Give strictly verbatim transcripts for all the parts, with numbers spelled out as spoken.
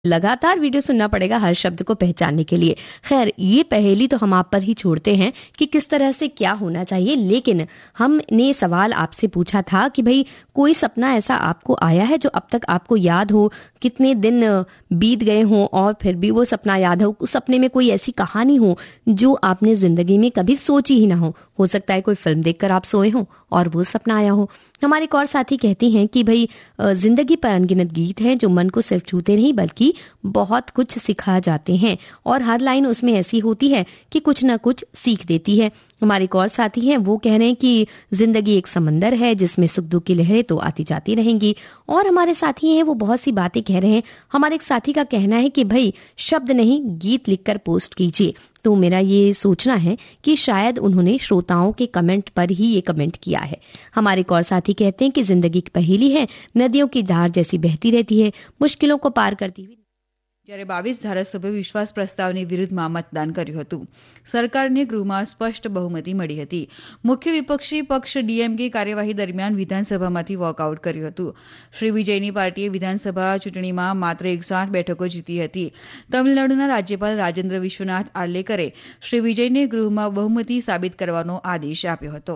लगातार वीडियो सुनना पड़ेगा हर शब्द को पहचानने के लिए। खैर, ये पहेली तो हम आप पर ही छोड़ते हैं कि किस तरह से क्या होना चाहिए, लेकिन हमने सवाल आपसे पूछा था कि भाई कोई सपना ऐसा आपको आया है जो अब तक आपको याद हो, कितने दिन बीत गए हों और फिर भी वो सपना याद हो। उस सपने में कोई ऐसी कहानी हो जो आपने जिंदगी में कभी सोची ही ना हो। हो सकता है कोई फिल्म देखकर आप सोए हो और वो सपना आया हो। हमारे एक और साथी कहती हैं कि भाई जिंदगी पर अनगिनत गीत हैं जो मन को सिर्फ छूते नहीं बल्कि बहुत कुछ सिखा जाते हैं, और हर लाइन उसमें ऐसी होती है कि कुछ ना कुछ सीख देती है। हमारे एक और साथी हैं, वो कह रहे हैं कि जिंदगी एक समंदर है जिसमें सुख दुख की लहरें तो आती जाती रहेंगी। और हमारे साथी हैं, वो बहुत सी बातें कह रहे हैं। हमारे एक साथी का कहना है कि भाई शब्द नहीं, गीत लिखकर पोस्ट कीजिए। तो मेरा ये सोचना है कि शायद उन्होंने श्रोताओं के कमेंट पर ही ये कमेंट किया है। हमारे एक और साथी कहते हैं कि जिंदगी की पहेली है, नदियों की धार जैसी बहती रहती है, मुश्किलों को पार करती हुई। જ્યારે બાવીસ ધારાસભ્યોએ વિશ્વાસ પ્રસ્તાવની વિરુદ્ધમાં મતદાન કર્યું હતું. સરકારને ગૃહમાં સ્પષ્ટ બહુમતી મળી હતી. મુખ્ય વિપક્ષી પક્ષ ડીએમકે કાર્યવાહી દરમિયાન વિધાનસભામાંથી વોકઆઉટ કર્યું હતું. શ્રી વિજયની પાર્ટીએ વિધાનસભા ચૂંટણીમાં માત્ર એકસો આઠ બેઠકો જીતી હતી. તમિલનાડુના રાજ્યપાલ રાજેન્દ્ર વિશ્વનાથ આર્લેકરે શ્રી વિજયને ગૃહમાં બહુમતી સાબિત કરવાનો આદેશ આપ્યો હતો.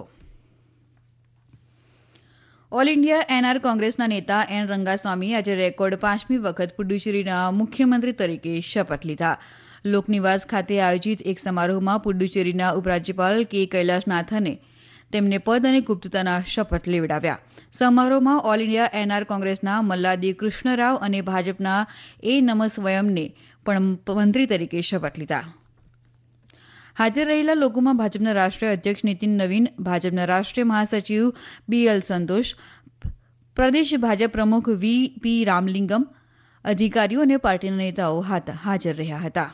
ઓલ ઇન્ડિયા એનઆર કોંગ્રેસના નેતા એન રંગાસ્વામીએ આજે રેકોર્ડ પાંચમી વખત પુડુચેરીના મુખ્યમંત્રી તરીકે શપથ લીધા. લોકનિવાસ ખાતે આયોજિત એક સમારોહમાં પુડુચેરીના ઉપરાજ્યપાલ કે કૈલાસનાથને તેમને પદ અને ગુપ્તતાના શપથ લેવડાવ્યા. સમારોહમાં ઓલ ઇન્ડિયા એનઆર કોંગ્રેસના મલ્લાદી કૃષ્ણરાવ અને ભાજપના એ નમસ્વયમને પણ મંત્રી તરીકે શપથ લીધા. હાજર રહેલા લોકોમાં ભાજપના રાષ્ટ્રીય અધ્યક્ષ નીતિન નવીન, ભાજપના રાષ્ટ્રીય મહાસચિવ બીએલ સંતોષ, પ્રદેશ ભાજપ પ્રમુખ વી પી રામલિંગમ, અધિકારીઓ અને પાર્ટીના નેતાઓ હાજર રહ્યા હતા.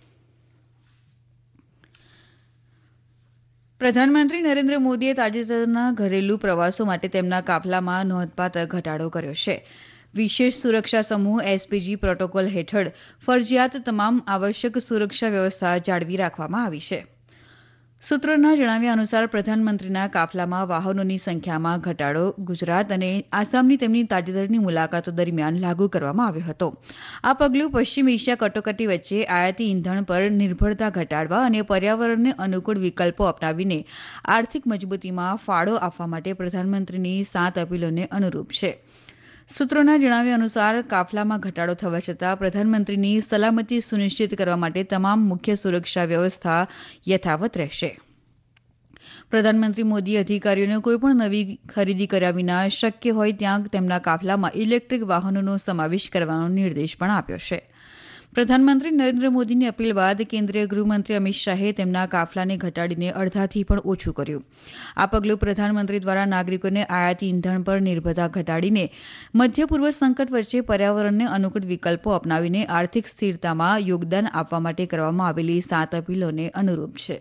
પ્રધાનમંત્રી નરેન્દ્ર મોદીએ તાજેતરના ઘરેલું પ્રવાસો માટે તેમના કાફલામાં નોંધપાત્ર ઘટાડો કર્યો છે. વિશેષ સુરક્ષા સમૂહ એસપીજી પ્રોટોકોલ હેઠળ ફરજિયાત તમામ આવશ્યક સુરક્ષા વ્યવસ્થા જાળવી રાખવામાં આવી છે. સૂત્રોના જણાવ્યા અનુસાર પ્રધાનમંત્રીના કાફલામાં વાહનોની સંખ્યામાં ઘટાડો ગુજરાત અને આસામની તેમની તાજેતરની મુલાકાતો દરમિયાન લાગુ કરવામાં આવ્યો હતો. આ પગલું પશ્ચિમ એશિયા કટોકટી વચ્ચે આયાતી ઇંધણ પર નિર્ભરતા ઘટાડવા અને પર્યાવરણને અનુકૂળ વિકલ્પો અપનાવીને આર્થિક મજબૂતીમાં ફાળો આપવા માટે પ્રધાનમંત્રીની સાત અપીલોને અનુરૂપ છે. સૂત્રોના જણાવ્યા અનુસાર કાફલામાં ઘટાડો થવા છતાં પ્રધાનમંત્રીની સલામતી સુનિશ્ચિત કરવા માટે તમામ મુખ્ય સુરક્ષા વ્યવસ્થા યથાવત રહેશે. પ્રધાનમંત્રી મોદીએ અધિકારીઓને કોઈપણ નવી ખરીદી કર્યા વિના શક્ય હોય ત્યાં તેમના કાફલામાં ઇલેક્ટ્રિક વાહનોનો સમાવેશ કરવાનો નિર્દેશ પણ આપ્યો છે. પ્રધાનમંત્રી નરેન્દ્ર મોદીની અપીલ બાદ કેન્દ્રીય ગૃહમંત્રી અમિત શાહે તેમના કાફલાને ઘટાડીને અડધાથી પણ ઓછું કર્યું. આ પગલું પ્રધાનમંત્રી દ્વારા નાગરિકોને આયાતી ઇંધણ પર નિર્ભરતા ઘટાડીને મધ્ય પૂર્વ સંકટ વચ્ચે પર્યાવરણને અનુકૂળ વિકલ્પો અપનાવીને આર્થિક સ્થિરતામાં યોગદાન આપવા માટે કરવામાં આવેલી સાત અપીલોને અનુરૂપ છે.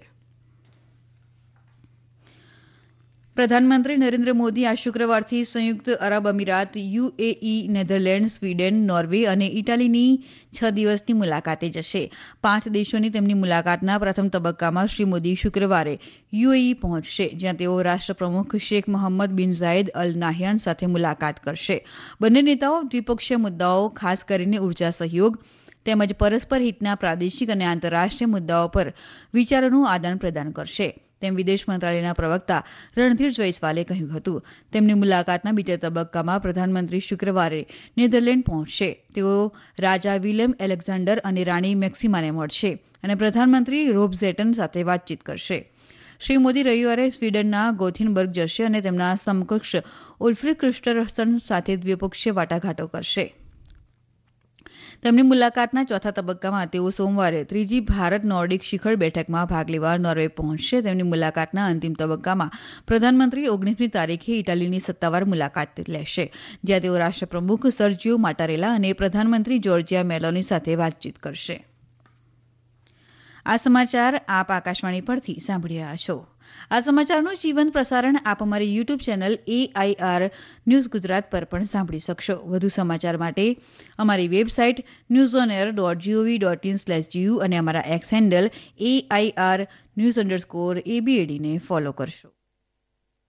પ્રધાનમંત્રી નરેન્દ્ર મોદી આ શુક્રવારથી સંયુક્ત અરબ અમીરાત, યુએઈ, નેધરલેન્ડ, સ્વીડન, નોર્વે અને ઇટાલીની છ દિવસની મુલાકાતે જશે. પાંચ દેશોની તેમની મુલાકાતના પ્રથમ તબક્કામાં શ્રી મોદી શુક્રવારે યુએઈ પહોંચશે, જ્યાં તેઓ રાષ્ટ્રપ્રમુખ શેખ મોહમ્મદ બિન ઝાયદ અલ નાહયાન સાથે મુલાકાત કરશે. બંને નેતાઓ દ્વિપક્ષીય મુદ્દાઓ, ખાસ કરીને ઉર્જા સહયોગ તેમજ પરસ્પર હિતના પ્રાદેશિક અને આંતરરાષ્ટ્રીય મુદ્દાઓ પર વિચારોનું આદાન પ્રદાન કરશે, તેમ વિદેશ મંત્રાલયના પ્રવક્તા રણધીર જયસ્વાલે કહ્યું હતું. તેમની મુલાકાતના બીજા તબક્કામાં પ્રધાનમંત્રી શુક્રવારે નેધરલેન્ડ પહોંચશે. તેઓ રાજા વિલેમ એલેક્ઝાન્ડર અને રાણી મેક્સિમાને મળશે અને પ્રધાનમંત્રી રોબ ઝેટન સાથે વાતચીત કરશે. શ્રી મોદી રવિવારે સ્વીડનના ગોથિનબર્ગ જશે અને તેમના સમકક્ષ ઉલ્ફ્રિક ક્રિસ્ટરસન સાથે દ્વિપક્ષીય વાટાઘાટો કરશે. તેમની મુલાકાતના ચોથા તબક્કામાં તેઓ સોમવારે ત્રીજી ભારત નોર્ડિક શિખર બેઠકમાં ભાગ લેવા નોર્વે પહોંચશે. તેમની મુલાકાતના અંતિમ તબક્કામાં પ્રધાનમંત્રી ઓગણીસમી તારીખે ઇટાલીની સત્તાવાર મુલાકાત લેશે, જ્યાં તેઓ રાષ્ટ્રપ્રમુખ સર્જિયો માટારેલા અને પ્રધાનમંત્રી જોર્જિયા મેલોની સાથે વાતચીત કરશે. આ સમાચાર આપ આકાશવાણી પરથી સાંભળી રહ્યા છો. આ સમાચારનું જીવંત પ્રસારણ આપ અમારી YouTube channel AIR news Gujarat પર પણ સાંભળી શકશો. વધુ સમાચાર માટે અમારી website news on air dot GOV dot in slash GU અને અમારા x handle AIR news underscore એબીએડીને follow કરશો.